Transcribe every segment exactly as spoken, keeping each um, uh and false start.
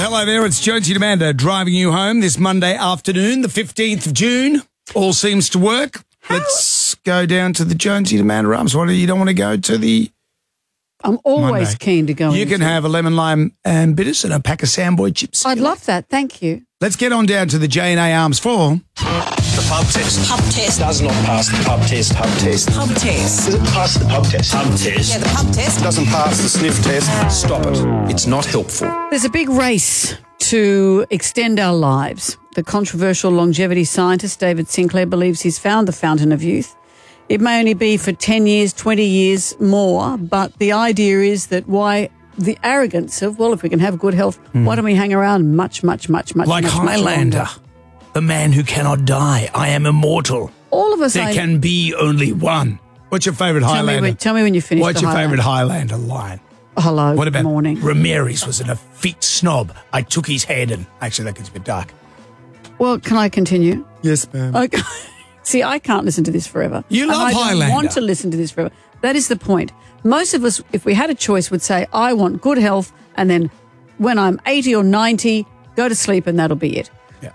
Hello there, it's Jonesy and Amanda driving you home this Monday afternoon, the fifteenth of June. All seems to work. How? Let's go down to the Jonesy and Amanda Arms. What, you don't want to go to the I'm always Monday. keen to go. You can have a lemon, lime and bitters and a pack of Sandboy chips. I'd love that. Thank you. Let's get on down to the J and A Arms for... The pub test. Pub test. Does not pass the pub test. Pub test. Pub test. Does it pass the pub test? Pub test. Yeah, the pub test. Doesn't pass the sniff test. Stop it. It's not helpful. There's a big race to extend our lives. The controversial longevity scientist David Sinclair believes he's found the fountain of youth. It may only be for ten years, twenty years more, but the idea is that why the arrogance of, well, if we can have good health, mm. why don't we hang around much, much, much, much, like much, Highlander, much the man who cannot die. I am immortal. All of us. There I, can be only one. What's your favourite tell Highlander? Me when, tell me when you finish. What's the your Highlander. favourite Highlander line? Hello. What about good morning? Ramirez was an effete snob. I took his head and actually that gets a bit dark. Well, can I continue? Yes, ma'am. Okay. See, I can't listen to this forever. You love and I Highlander. don't want to listen to this forever. That is the point. Most of us, if we had a choice, would say, I want good health, and then when I'm eighty or ninety, go to sleep and that'll be it. Yeah.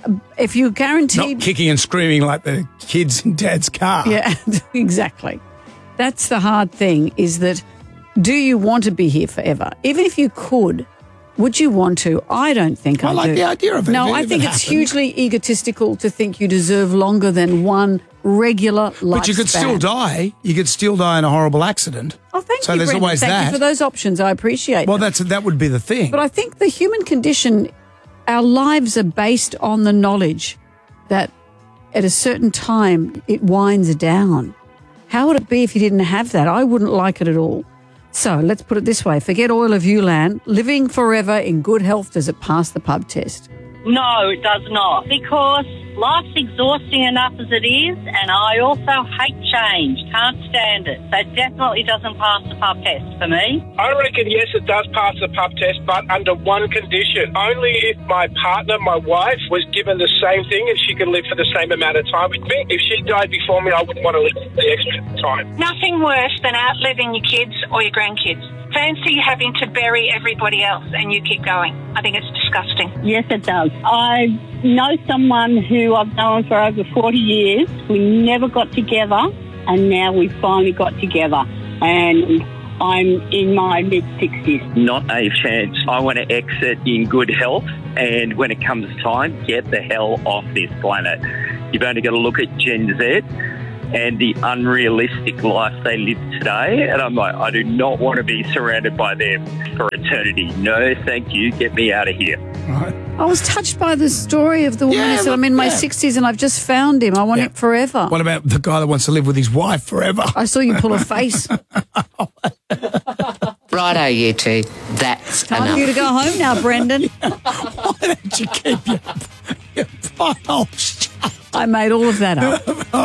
If you guaranteed... Not kicking and screaming like the kids in Dad's car. Yeah, exactly. That's the hard thing, is that do you want to be here forever? Even if you could, would you want to? I don't think I, I like do. the idea of it. No, if I it think it's happened. hugely egotistical to think you deserve longer than one regular lifespan. But you could still die. You could still die in a horrible accident. Oh, thank so you, there's Brendan. always Thank that. you for those options. I appreciate Well, them. that's that would be the thing. But I think the human condition, our lives are based on the knowledge that at a certain time it winds down. How would it be if you didn't have that? I wouldn't like it at all. So let's put it this way. Forget oil of Ulan. Living forever in good health, does it pass the pub test? No, it does not, because life's exhausting enough as it is, and I also hate change, can't stand it. So it definitely doesn't pass the pub test for me. I reckon, yes, it does pass the pub test, but under one condition. Only if my partner, my wife, was given the same thing and she could live for the same amount of time with me. If she died before me, I wouldn't want to live the extra time. Nothing worse than outliving your kids or your grandkids. Fancy having to bury everybody else and you keep going. I think it's disgusting. Yes, it does. I know someone who I've known for over forty years. We never got together, and now we finally got together. And I'm in my mid-sixties. Not a chance. I want to exit in good health, and when it comes time, get the hell off this planet. You've only got to look at Gen Z and the unrealistic life they live today. And I'm like, I do not want to be surrounded by them for eternity. No, thank you. Get me out of here. Right. I was touched by the story of the woman Yeah, who said, I'm in my yeah. sixties and I've just found him. I want Yeah. it forever. What about the guy that wants to live with his wife forever? I saw you pull a face. Righto, you two. That's Time enough. for you to go home now, Brendan. Why don't you keep your, your pile shut? I made all of that up.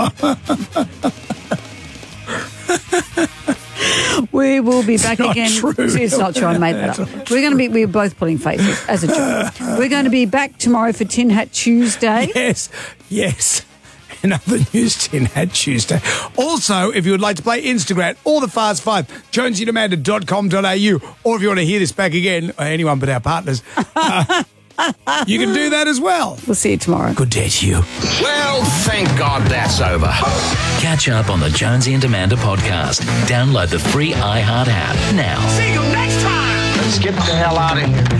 We will be back not again. true. It's not true. I made that up. We're going to be. We're both pulling faces as a joke. We're going to be back tomorrow for Tin Hat Tuesday. Yes, yes. Another news Tin Hat Tuesday. Also, if you would like to play Instagram or the Fast Five, jonesy and amanda dot com dot a u, or if you want to hear this back again, or anyone but our partners, uh, you can do that as well. We'll see you tomorrow. Good day to you. Well, thank God that's over. Catch up on the Jonesy and Amanda podcast. Download the free iHeart app now. See you next time. Let's get the hell out of here.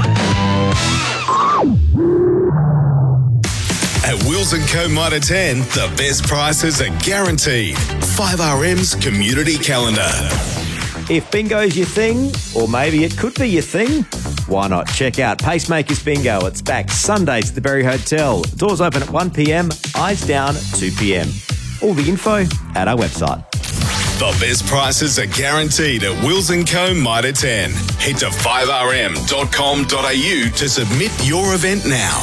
At Wills and Co Mitre ten, the best prices are guaranteed. five R M's Community Calendar. If bingo's your thing, or maybe it could be your thing, why not check out Pacemakers Bingo? It's back Sundays at the Berry Hotel. Doors open at one p.m, eyes down two p.m. All the info at our website. The best prices are guaranteed at Wills and Co Mitre ten. Head to five r m dot com dot a u to submit your event now.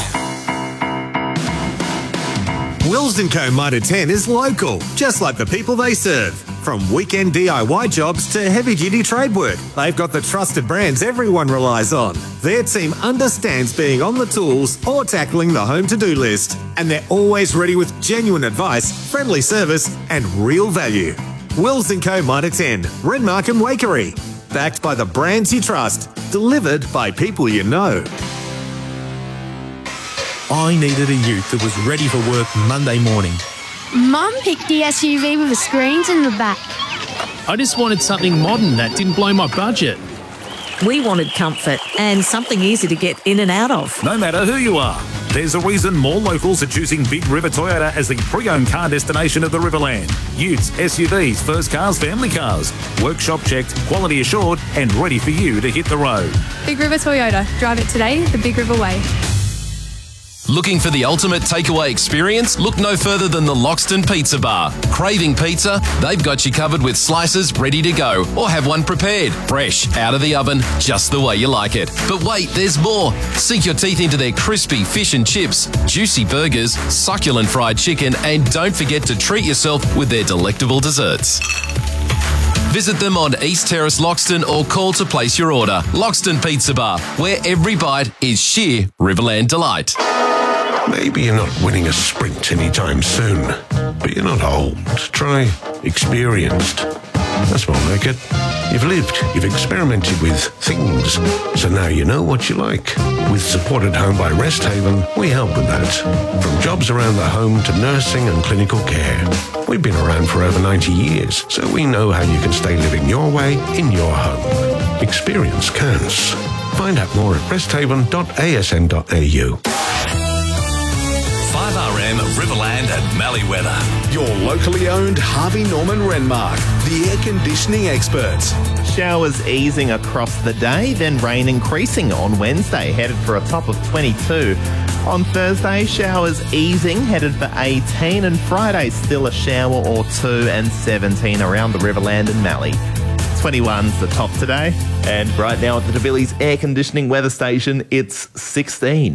Wills and Co Mitre ten is local, just like the people they serve. From weekend D I Y jobs to heavy-duty trade work, they've got the trusted brands everyone relies on. Their team understands being on the tools or tackling the home to-do list, and they're always ready with genuine advice, friendly service, and real value. Wills and Co Mitre ten, Renmark and Wakery. Backed by the brands you trust, delivered by people you know. I needed a ute that was ready for work Monday morning. Mum picked the S U V with the screens in the back. I just wanted something modern that didn't blow my budget. We wanted comfort and something easy to get in and out of. No matter who you are, there's a reason more locals are choosing Big River Toyota as the pre-owned car destination of the Riverland. Utes, S U Vs, first cars, family cars. Workshop checked, quality assured, and ready for you to hit the road. Big River Toyota. Drive it today the Big River way. Looking for the ultimate takeaway experience? Look no further than the Loxton Pizza Bar. Craving pizza? They've got you covered with slices ready to go, or have one prepared, fresh, out of the oven, just the way you like it. But wait, there's more. Sink your teeth into their crispy fish and chips, juicy burgers, succulent fried chicken, and don't forget to treat yourself with their delectable desserts. Visit them on East Terrace Loxton or call to place your order. Loxton Pizza Bar, where every bite is sheer Riverland delight. Maybe you're not winning a sprint anytime soon, but you're not old. Try experienced. That's more like it. You've lived, you've experimented with things, so now you know what you like. With Support at Home by Rest Haven, we help with that. From jobs around the home to nursing and clinical care. We've been around for over ninety years, so we know how you can stay living your way in your home. Experience counts. Find out more at rest haven dot a s n dot a u. five R M Riverland and Mallee Weather. Your locally owned Harvey Norman Renmark, the air conditioning experts. Showers easing across the day, then rain increasing on Wednesday, headed for a top of twenty-two. On Thursday, showers easing, headed for eighteen, and Friday still a shower or two and seventeen around the Riverland and Mallee. twenty-one's the top today. And right now at the Tabilly's air conditioning weather station, it's sixteen.